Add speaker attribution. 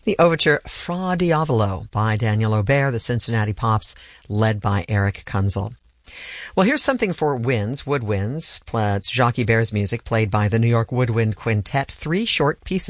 Speaker 1: The overture Fra Diavolo by Daniel Aubert, the Cincinnati Pops, led by Eric Kunzel. Well, here's something for winds, woodwinds. It's Jacques Bert's music played by the New York Woodwind Quintet, 3 short pieces.